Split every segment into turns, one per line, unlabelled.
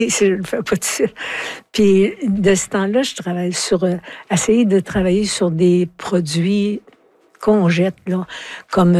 je ne le fais pas tout seul. Puis, de ce temps-là, je travaille sur... essayer de travailler sur des produits qu'on jette, là, comme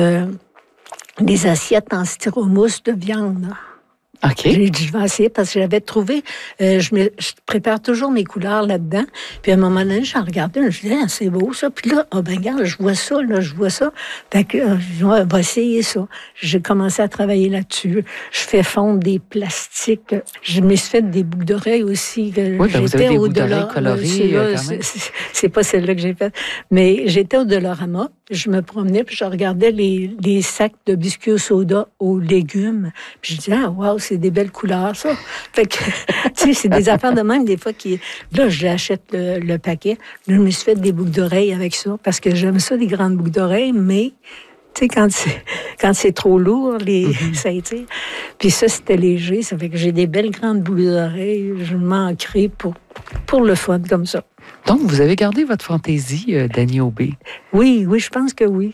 des assiettes en styromousse de viande, là.
OK.
J'ai dit, je vais essayer parce que j'avais trouvé, je prépare toujours mes couleurs là-dedans. Puis à un moment donné, j'en regardais, je disais, ah, c'est beau ça. Puis là, oh ben regarde, je vois ça, là, je vois ça. Fait que, je vais essayer ça. J'ai commencé à travailler là-dessus. Je fais fondre des plastiques. Je me suis fait des boucles d'oreilles aussi.
Oui, ben vous avez des boucles d'oreilles colorées quand même.
C'est pas celle-là que j'ai faite. Mais j'étais au Dollarama. Je me promenais, puis je regardais les sacs de biscuits au soda aux légumes. Puis je disais, ah, wow, c'est des belles couleurs, ça. Fait que, tu sais, c'est des affaires de même, des fois, qui... Là, j'achète le paquet. Là, je me suis fait des boucles d'oreilles avec ça, parce que j'aime ça, des grandes boucles d'oreilles, mais... Tu sais, quand c'est trop lourd, ça étire. Puis ça, c'était léger. Ça fait que j'ai des belles grandes boucles d'oreilles. Je manquerai pour le fun, comme ça.
Donc, vous avez gardé votre fantaisie, Dany Aubé?
Oui, je pense que oui.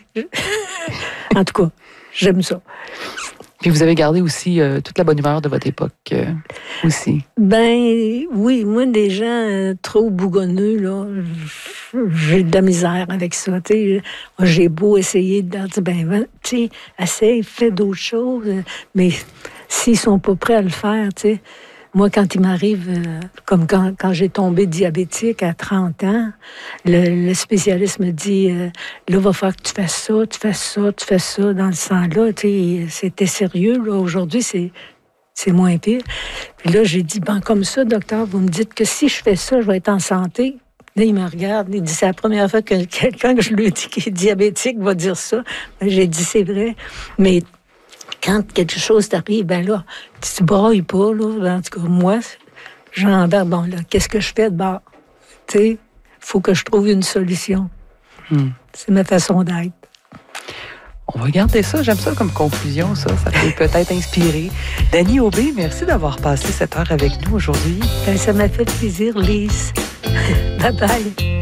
En tout cas, j'aime ça.
Puis vous avez gardé aussi toute la bonne humeur de votre époque aussi.
Ben oui, moi, des gens trop bougonneux, là, j'ai de la misère avec ça. T'sais. Moi, j'ai beau essayer de leur dire, ben, tu sais, essaye, fais d'autres choses, mais s'ils sont pas prêts à le faire, tu sais. Moi, quand il m'arrive, comme quand j'ai tombé diabétique à 30 ans, le spécialiste me dit, là, il va falloir que tu fasses ça, tu fasses ça dans le sang-là. Tu sais, c'était sérieux, là. Aujourd'hui, c'est moins pire. Puis là, j'ai dit, ben, comme ça, docteur, vous me dites que si je fais ça, je vais être en santé. Là, il me regarde, il dit, c'est la première fois que quelqu'un que je lui dis qui est diabétique va dire ça. Ben, j'ai dit, c'est vrai. Mais quand quelque chose t'arrive, ben là, tu te brailles pas, là. En tout cas, moi, j'embarque, bon, là, qu'est-ce que je fais de bord? Tu sais, il faut que je trouve une solution. C'est ma façon d'être.
On va garder ça. J'aime ça comme conclusion, ça. Ça peut peut-être inspirer. Dany Aubé, merci d'avoir passé cette heure avec nous aujourd'hui.
Ben, ça m'a fait plaisir, Lise. Bye-bye.